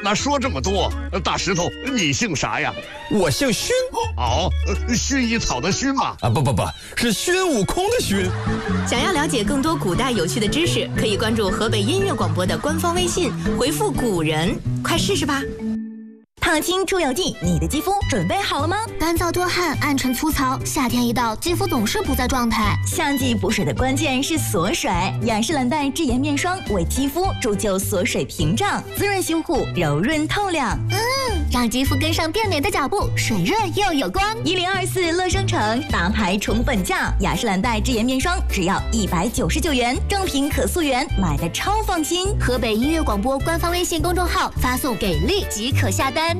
那说这么多，大石头，你姓啥呀？ 我姓勋。 哦，薰衣草的薰嘛？ 啊，不，是孙悟空的孙。 想要了解更多古代有趣的知识，可以关注河北音乐广播的官方微信，回复古人，快试试吧。 烫青出油剂，你的肌肤准备好了吗？ 干燥多汗、暗沉粗糙，夏天一到，肌肤总是不在状态。 夏季补水的关键是锁水，雅诗兰黛智妍面霜为肌肤铸就锁水屏障，滋润修护，柔润透亮。 让肌肤跟上变美的脚步，水润又有光。 1024乐生城大牌宠本价，雅诗兰黛智妍面霜只要199元，正品可溯源，买的超放心。 河北音乐广播官方微信公众号发送给力即可下单。